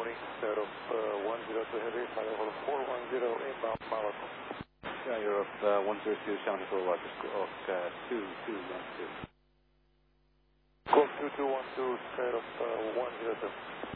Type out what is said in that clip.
morning, setup 102 heavy, flight level 410 inbound Malaco. Yeah, Europe 102, 74 Roger, squawk 2212. Squawk 2212, setup 102.